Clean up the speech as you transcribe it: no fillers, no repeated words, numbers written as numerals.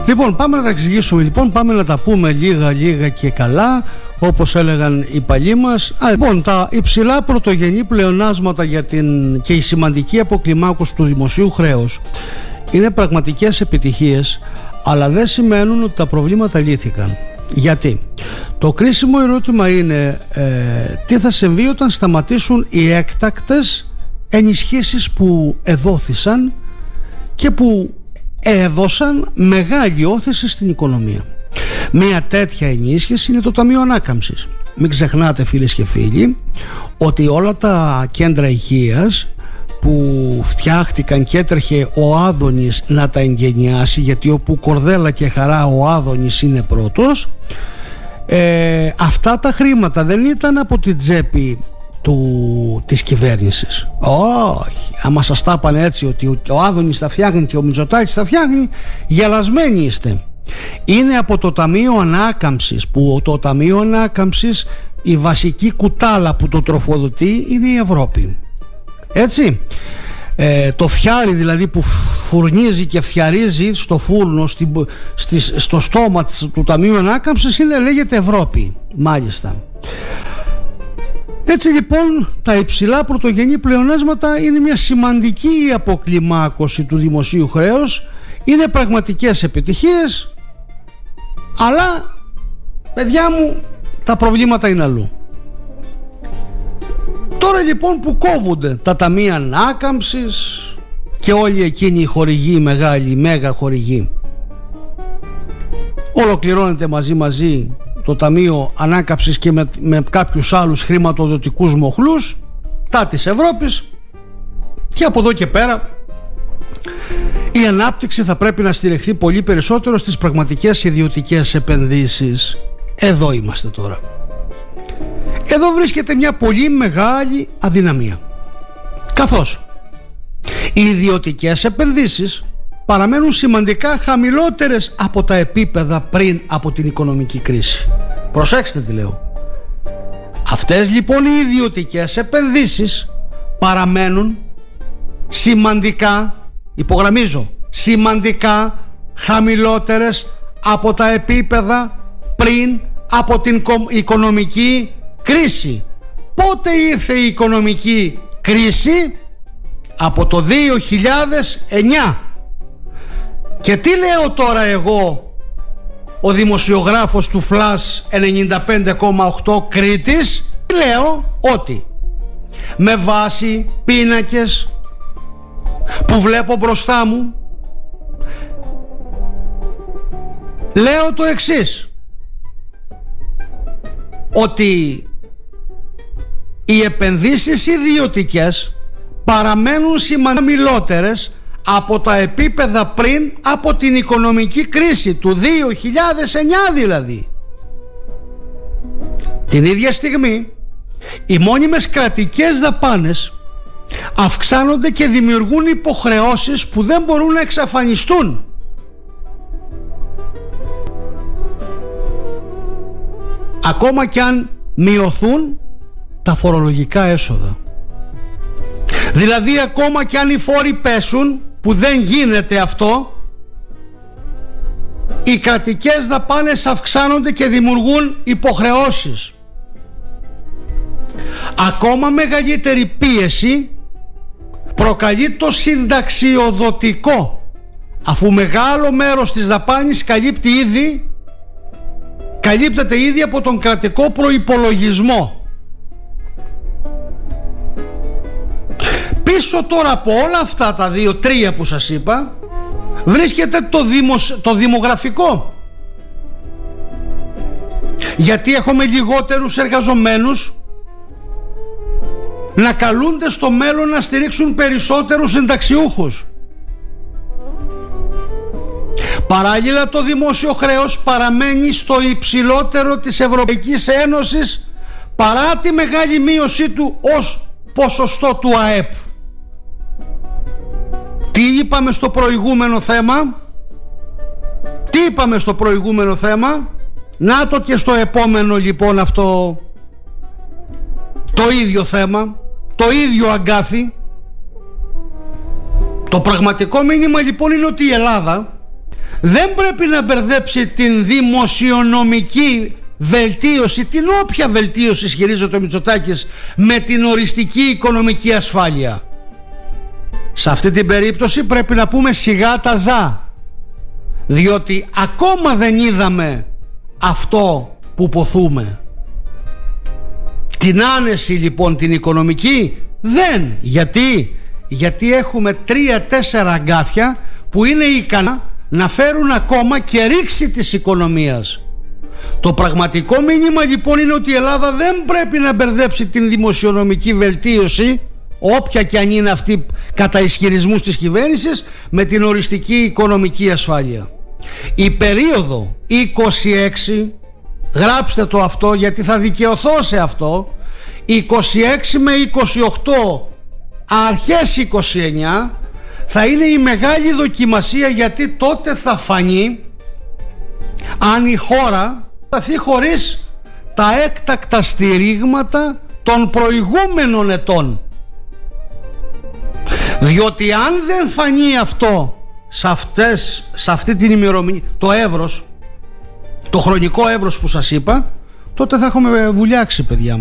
Λοιπόν, πάμε να τα εξηγήσουμε, λοιπόν, πάμε να τα πούμε λίγα και καλά, όπως έλεγαν οι παλιοί μας. Λοιπόν, τα υψηλά πρωτογενή πλεονάσματα και η σημαντική αποκλιμάκωση του δημοσίου χρέους είναι πραγματικές επιτυχίες, αλλά δεν σημαίνουν ότι τα προβλήματα λύθηκαν. Γιατί? Το κρίσιμο ερώτημα είναι τι θα συμβεί όταν σταματήσουν οι έκτακτες ενισχύσεις που εδόθησαν και που έδωσαν μεγάλη όθηση στην οικονομία. Μια τέτοια ενίσχυση είναι το Ταμείο Ανάκαμψης. Μην ξεχνάτε, φίλες και φίλοι, ότι όλα τα κέντρα υγείας που φτιάχτηκαν και έτρεχε ο Άδωνης να τα εγκαινιάσει, γιατί όπου κορδέλα και χαρά ο Άδωνης είναι πρώτος, αυτά τα χρήματα δεν ήταν από την τσέπη της κυβέρνησης. Όχι, άμα σας τα πάνε έτσι ότι ο Άδωνης τα φτιάχνει και ο Μητσοτάκης τα φτιάχνει, γελασμένοι είστε. Είναι από το Ταμείο Ανάκαμψης, που το Ταμείο Ανάκαμψης, η βασική κουτάλα που το τροφοδοτεί είναι η Ευρώπη. Έτσι, το φιάρι δηλαδή που φουρνίζει και φτιαρίζει στο φούρνο, στο στόμα του Ταμείου Ανάκαμψης, λέγεται Ευρώπη, μάλιστα. Έτσι λοιπόν, τα υψηλά πρωτογενή πλεονάσματα είναι μια σημαντική αποκλιμάκωση του δημοσίου χρέους, είναι πραγματικές επιτυχίες, αλλά, παιδιά μου, τα προβλήματα είναι αλλού. Τώρα λοιπόν που κόβονται τα ταμεία ανάκαμψης και όλοι εκείνοι οι χορηγοί, οι μεγάλοι, οι μέγα χορηγοί, ολοκληρώνεται μαζί το Ταμείο Ανάκαμψης και με κάποιους άλλους χρηματοδοτικούς μοχλούς της Ευρώπης, και από εδώ και πέρα η ανάπτυξη θα πρέπει να στηριχθεί πολύ περισσότερο στις πραγματικές ιδιωτικές επενδύσεις. Εδώ είμαστε τώρα. Εδώ βρίσκεται μια πολύ μεγάλη αδυναμία, καθώς οι ιδιωτικές επενδύσεις παραμένουν σημαντικά χαμηλότερες από τα επίπεδα πριν από την οικονομική κρίση. Προσέξτε τι λέω. Αυτές λοιπόν οι ιδιωτικές επενδύσεις παραμένουν σημαντικά, υπογραμμίζω, σημαντικά χαμηλότερες από τα επίπεδα πριν από την οικονομική κρίση. Πότε ήρθε η οικονομική κρίση? Από το 2009. Και τι λέω τώρα εγώ, ο δημοσιογράφος του Flash 95,8 Κρήτης? Λέω ότι με βάση πίνακες που βλέπω μπροστά μου, λέω το εξής, ότι οι επενδύσεις ιδιωτικές παραμένουν χαμηλότερες από τα επίπεδα πριν από την οικονομική κρίση του 2009 δηλαδή. Την ίδια στιγμή οι μόνιμες κρατικές δαπάνες αυξάνονται και δημιουργούν υποχρεώσεις που δεν μπορούν να εξαφανιστούν. Ακόμα κι αν μειωθούν τα φορολογικά έσοδα. Δηλαδή ακόμα κι αν οι φόροι πέσουν, που δεν γίνεται αυτό, οι κρατικές δαπάνες αυξάνονται και δημιουργούν υποχρεώσεις. Ακόμα μεγαλύτερη πίεση προκαλεί το συνταξιοδοτικό, αφού μεγάλο μέρος της δαπάνης καλύπτεται ήδη από τον κρατικό προϋπολογισμό. Πίσω τώρα από όλα αυτά τα 2-3 που σας είπα βρίσκεται το δημογραφικό, γιατί έχουμε λιγότερους εργαζομένους να καλούνται στο μέλλον να στηρίξουν περισσότερους συνταξιούχους. Παράλληλα, το δημόσιο χρέος παραμένει στο υψηλότερο της Ευρωπαϊκής Ένωσης παρά τη μεγάλη μείωσή του ως ποσοστό του ΑΕΠ. Τι είπαμε στο προηγούμενο θέμα? Να το και στο επόμενο λοιπόν αυτό το ίδιο θέμα, το ίδιο αγκάθι. Το πραγματικό μήνυμα λοιπόν είναι ότι η Ελλάδα δεν πρέπει να μπερδέψει την δημοσιονομική βελτίωση, την όποια βελτίωση ισχυρίζεται ο Μητσοτάκης, με την οριστική οικονομική ασφάλεια. Σε αυτή την περίπτωση πρέπει να πούμε σιγά τα ζά, διότι ακόμα δεν είδαμε αυτό που ποθούμε. Την άνεση λοιπόν την οικονομική δεν. Γιατί έχουμε 3-4 αγκάθια που είναι ικανά να φέρουν ακόμα και ρήξη της οικονομίας. Το πραγματικό μήνυμα λοιπόν είναι ότι η Ελλάδα δεν πρέπει να μπερδέψει την δημοσιονομική βελτίωση, όποια και αν είναι αυτή κατά ισχυρισμούς της κυβέρνησης, με την οριστική οικονομική ασφάλεια. Η περίοδο 26, γράψτε το αυτό γιατί θα δικαιωθώ σε αυτό, 26 με 28, αρχές 29, θα είναι η μεγάλη δοκιμασία, γιατί τότε θα φανεί αν η χώρα θα έρθει χωρίς τα έκτακτα στηρίγματα των προηγούμενων ετών. Διότι αν δεν φανεί αυτό σε αυτή την ημερομηνία, το εύρος, το χρονικό εύρος που σας είπα, τότε θα έχουμε βουλιάξει, παιδιά μου.